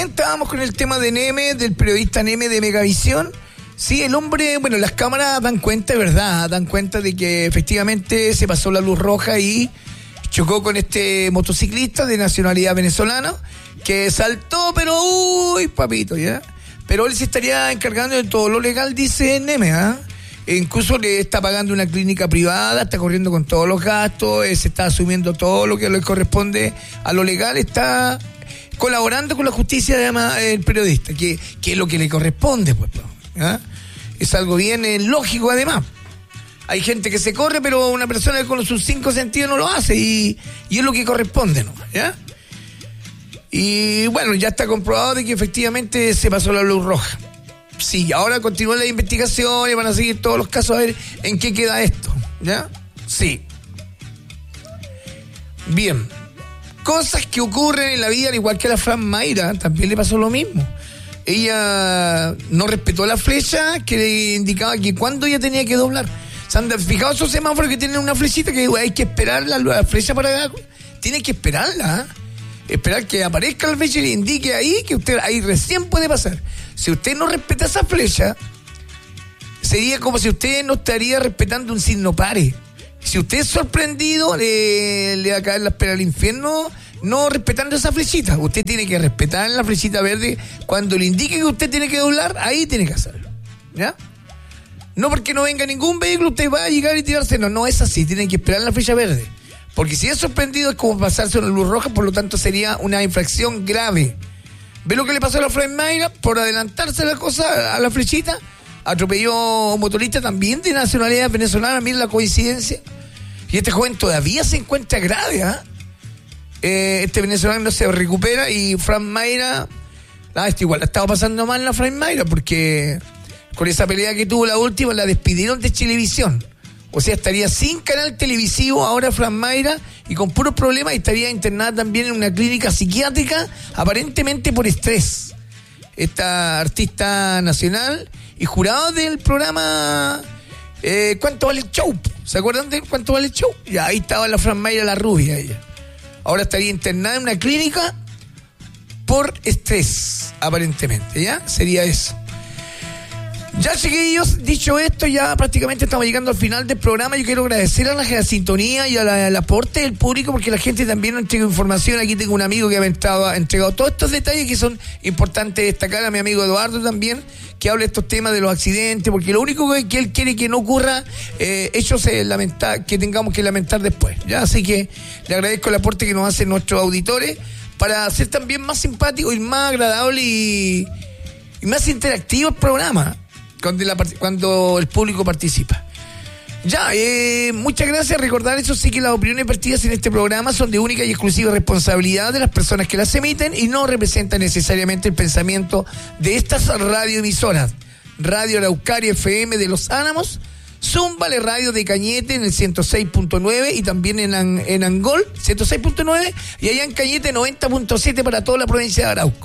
estábamos con el tema de Neme, del periodista Neme de Megavisión. Sí, el hombre, bueno, las cámaras dan cuenta, de verdad, dan cuenta de que efectivamente se pasó la luz roja y chocó con este motociclista de nacionalidad venezolana que saltó, pero uy, papito, ¿ya? Pero él se estaría encargando de todo lo legal, dice Neme, ¿ah? E incluso le está pagando una clínica privada, está corriendo con todos los gastos, se está asumiendo todo lo que le corresponde a lo legal, está colaborando con la justicia, además, el periodista, que es lo que le corresponde, pues, ¿ah? Es algo bien lógico, además. Hay gente que se corre, pero una persona con sus 5 sentidos no lo hace, y es lo que corresponde, ¿no? ¿Ya? Y bueno, ya está comprobado de que efectivamente se pasó la luz roja. Sí, ahora continúan las investigaciones, van a seguir todos los casos a ver en qué queda esto, ¿ya? Sí. Bien. Cosas que ocurren en la vida, al igual que a la Fran Mayra, también le pasó lo mismo. Ella no respetó la flecha que le indicaba que cuando ella tenía que doblar. ¿Se han fijado esos semáforos que tienen una flechita que hay que esperar la flecha para... Tiene que esperarla, ¿eh? Esperar que aparezca la flecha y le indique ahí que usted ahí recién puede pasar. Si usted no respeta esa flecha, sería como si usted no estaría respetando un signo pare. Si usted es sorprendido, le va a caer la espera al infierno no respetando esa flechita. Usted tiene que respetar la flechita verde. Cuando le indique que usted tiene que doblar, ahí tiene que hacerlo, ¿ya? No porque no venga ningún vehículo, usted va a llegar y tirarse. No es así, tiene que esperar la flecha verde. Porque si es sorprendido es como pasarse una luz roja, por lo tanto sería una infracción grave. ¿Ve lo que le pasó a la Fran Mayra? Por adelantarse la cosa a la flechita, atropelló a un motorista también de nacionalidad venezolana. Miren la coincidencia. Y este joven todavía se encuentra grave, ¿ah? Este venezolano no se recupera y Fran Mayra, igual la estaba pasando mal la Fran Mayra, porque con esa pelea que tuvo la última la despidieron de Chilevisión. O sea, estaría sin canal televisivo ahora Fran Mayra y con puros problemas, y estaría internada también en una clínica psiquiátrica, aparentemente por estrés. Esta artista nacional y jurado del programa ¿Cuánto vale el show? ¿Se acuerdan de Cuánto vale el show? Ya, ahí estaba la Fran Mayra, la rubia ella. Ahora estaría internada en una clínica por estrés, aparentemente, ¿ya? Sería eso. Ya, chiquillos, dicho esto, ya prácticamente estamos llegando al final del programa. Yo quiero agradecer a la sintonía y al aporte del público, porque la gente también nos entrega información. Aquí tengo un amigo que ha entregado todos estos detalles que son importantes destacar, a mi amigo Eduardo también, que habla de estos temas de los accidentes, porque lo único que él quiere que no ocurra hechos que tengamos que lamentar después, ¿ya? Así que le agradezco el aporte que nos hacen nuestros auditores para hacer también más simpático y más agradable y más interactivo el programa cuando el público participa. Ya, muchas gracias. Recordar, eso sí, que las opiniones vertidas en este programa son de única y exclusiva responsabilidad de las personas que las emiten y no representan necesariamente el pensamiento de estas radioemisoras. Radio Araucaria FM de Los Álamos, Zúmbale Radio de Cañete en el 106.9 y también en Angol 106.9 y allá en Cañete 90.7 para toda la provincia de Arauco.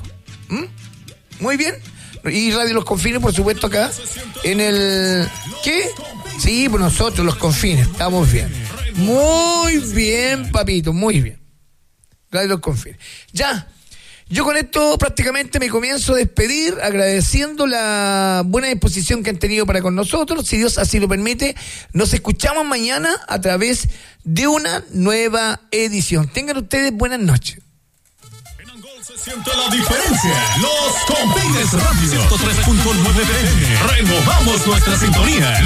Muy bien. Y Radio Los Confines, por supuesto, acá en el... ¿Qué? Sí, pues nosotros, Los Confines, estamos bien. Muy bien, papito, muy bien. Radio Los Confines. Ya, yo con esto prácticamente me comienzo a despedir, agradeciendo la buena disposición que han tenido para con nosotros. Si Dios así lo permite, nos escuchamos mañana a través de una nueva edición. Tengan ustedes buenas noches. Siente la diferencia. Los Confines Radio 103.9 PM. Renovamos nuestra sintonía.